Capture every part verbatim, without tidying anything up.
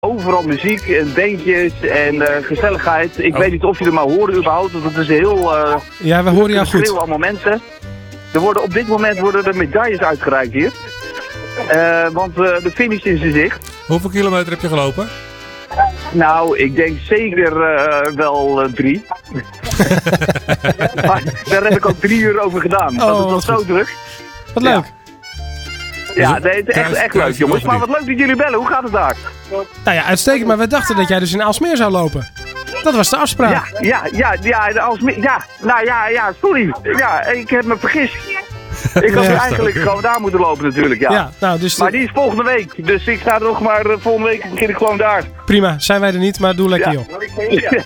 Overal muziek en beentjes en uh, gezelligheid. Ik oh. weet niet of jullie maar horen überhaupt, want het is heel... Uh, ja, we horen jou goed. Allemaal mensen. Er worden, op dit moment worden er medailles uitgereikt hier. Uh, want uh, de finish is in zicht. Hoeveel kilometer heb je gelopen? Nou, ik denk zeker uh, wel uh, drie. Maar daar heb ik ook drie uur over gedaan. Oh, dat was zo druk. Wat leuk. Ja. Ja, nee, het is echt, echt leuk, jongens. Maar wat leuk dat jullie bellen. Hoe gaat het daar? Nou ja, uitstekend. Maar we dachten dat jij dus in Aalsmeer zou lopen. Dat was de afspraak. Ja, ja, ja, ja, de Aalsmeer. Ja, nou ja, ja, sorry. Ja, ik heb me vergist. Ik had ja, eigenlijk gewoon daar moeten lopen natuurlijk, ja. ja nou, dus maar die is volgende week. Dus ik ga nog maar, uh, volgende week begin ik gewoon daar. Prima, zijn wij er niet, maar doe lekker, ja. joh.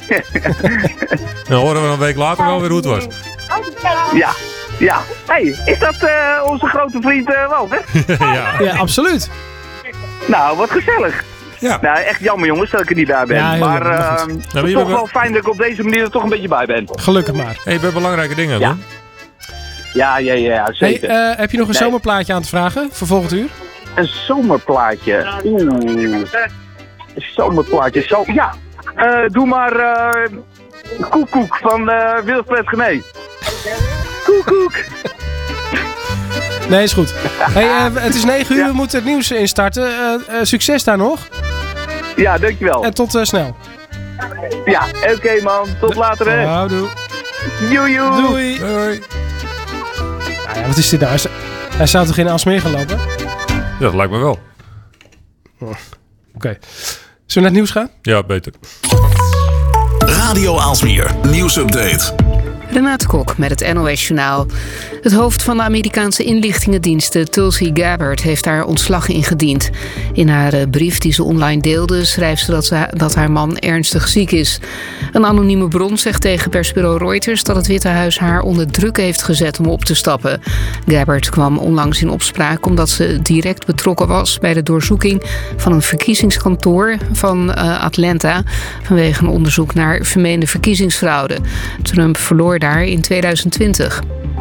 Dan horen we een week later wel weer hoe het was. Ja. Ja, hey, is dat uh, onze grote vriend uh, Walter? ja. ja, absoluut. Nou, wat gezellig. Ja. Nou, echt jammer jongens dat ik er niet bij ben. Ja, maar uh, het is nou, toch wel fijn dat ik op deze manier er toch een beetje bij ben. Gelukkig maar. Hey, je bent belangrijke dingen ja. doen. Ja, ja, ja, zeker. Hey, uh, heb je nog een nee. zomerplaatje aan te vragen voor volgend uur? Een zomerplaatje? Oeh. Een zomerplaatje, zo... Ja, uh, doe maar uh, Koekoek van uh, Wilfred Genee. Koekoek. Nee, is goed. Hey, uh, het is negen uur, ja. we moeten het nieuws instarten. Uh, uh, succes daar nog. Ja, dankjewel. En tot uh, snel. Ja, oké okay, man. Tot Do- later hè. Houdoe. Joejoe. Doei. Doei. Nou ja, wat is dit nou? Hij zou toch in Aalsmeer gaan lopen? Ja, dat lijkt me wel. Oh. Oké. Okay. Zullen we naar het nieuws gaan? Ja, beter. Radio Aalsmeer, nieuwsupdate. Renate Kok met het N O S-journaal. Het hoofd van de Amerikaanse inlichtingendiensten, Tulsi Gabbard, heeft haar ontslag ingediend. In haar brief die ze online deelde schrijft ze dat, ze dat haar man ernstig ziek is. Een anonieme bron zegt tegen persbureau Reuters dat het Witte Huis haar onder druk heeft gezet om op te stappen. Gabbard kwam onlangs in opspraak omdat ze direct betrokken was bij de doorzoeking van een verkiezingskantoor van uh, Atlanta vanwege een onderzoek naar vermeende verkiezingsfraude. Trump verloor daar in tweeduizend twintig.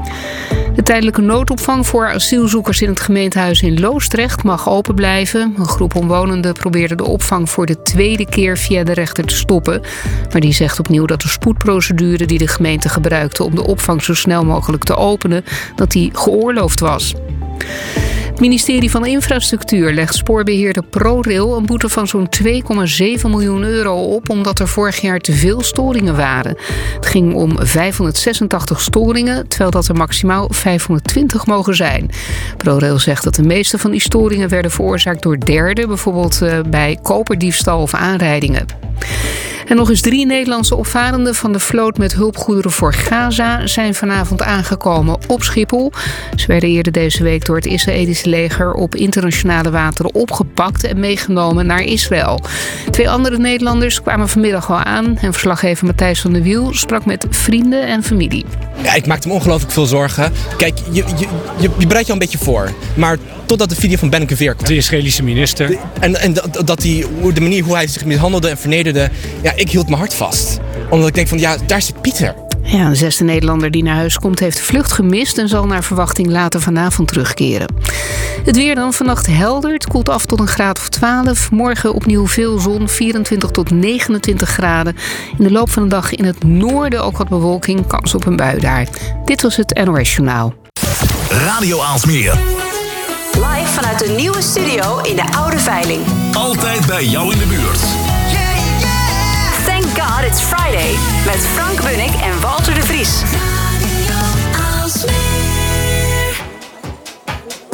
De tijdelijke noodopvang voor asielzoekers in het gemeentehuis in Loosdrecht mag open blijven. Een groep omwonenden probeerde de opvang voor de tweede keer via de rechter te stoppen. Maar die zegt opnieuw dat de spoedprocedure die de gemeente gebruikte om de opvang zo snel mogelijk te openen, dat die geoorloofd was. Het ministerie van Infrastructuur legt spoorbeheerder ProRail een boete van zo'n twee komma zeven miljoen euro op omdat er vorig jaar te veel storingen waren. Het ging om vijfhonderdzesentachtig storingen, terwijl dat er maximaal vijfhonderdtwintig mogen zijn. ProRail zegt dat de meeste van die storingen werden veroorzaakt door derden, bijvoorbeeld bij koperdiefstal of aanrijdingen. En nog eens drie Nederlandse opvarenden van de vloot met hulpgoederen voor Gaza zijn vanavond aangekomen op Schiphol. Ze werden eerder deze week door het Israëlische leger op internationale wateren opgepakt en meegenomen naar Israël. Twee andere Nederlanders kwamen vanmiddag al aan en verslaggever Matthijs van der Wiel sprak met vrienden en familie. Ja, ik maakte me ongelooflijk veel zorgen. Kijk, je, je, je, je bereidt je al een beetje voor, maar totdat de video van Benneke Veer kwam. De Israëlische minister. De, en en dat, dat die, de manier hoe hij zich mishandelde en vernederde. Ja, ik hield mijn hart vast. Omdat ik denk van, ja, daar zit Pieter. Ja, een zesde Nederlander die naar huis komt heeft de vlucht gemist en zal naar verwachting later vanavond terugkeren. Het weer dan vannacht helder. Het koelt af tot een graad of twaalf. Morgen opnieuw veel zon, vierentwintig tot negenentwintig graden. In de loop van de dag in het noorden ook wat bewolking, kans op een bui daar. Dit was het N O S-journaal. Radio Aalsmeer. Live vanuit de nieuwe studio in de Oude Veiling. Altijd bij jou in de buurt. Thank God it's Friday met Frank Bunnik